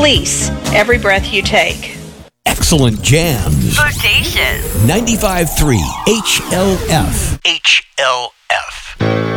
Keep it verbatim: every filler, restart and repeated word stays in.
Fleece, every breath you take. Excellent jams. Bodacious. ninety-five point three H L F. H L F.